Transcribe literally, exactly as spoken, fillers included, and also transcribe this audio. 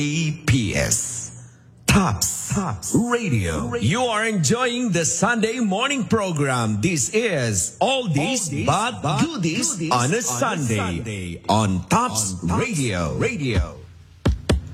A P S. Tops, Tops Radio. You are enjoying the Sunday morning program. This is Oldies, Oldies but, but Goodies, goodies on a, on Sunday, a Sunday on Tops, on Tops Radio. Radio.